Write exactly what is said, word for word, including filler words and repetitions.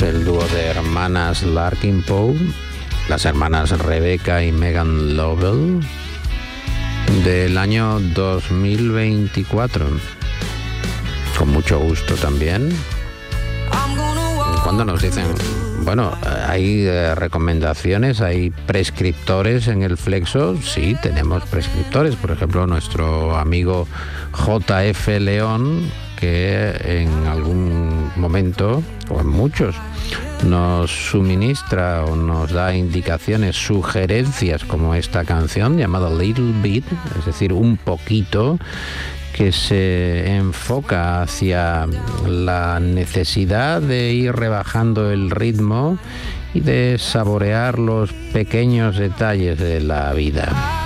es el dúo de hermanas Larkin Poe, las hermanas Rebecca y Megan Lovell, del año dos mil veinticuatro. Con mucho gusto también. Cuando nos dicen, bueno, hay eh, recomendaciones, hay prescriptores en el Flexo. Sí, tenemos prescriptores. Por ejemplo, nuestro amigo J F León, que en algún momento, o en muchos, nos suministra o nos da indicaciones, sugerencias, como esta canción llamada Little Bit, es decir, un poquito, que se enfoca hacia la necesidad de ir rebajando el ritmo y de saborear los pequeños detalles de la vida.